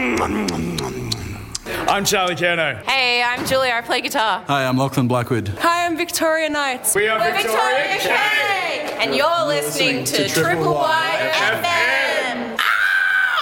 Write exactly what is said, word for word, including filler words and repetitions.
I'm Charlie Kerno. Hey, I'm Julia. I play guitar. Hi, I'm Lachlan Blackwood. Hi, I'm Victoria Knights. We are We're Victoria, Victoria K! And you're listening to Triple Triple Y Y F M.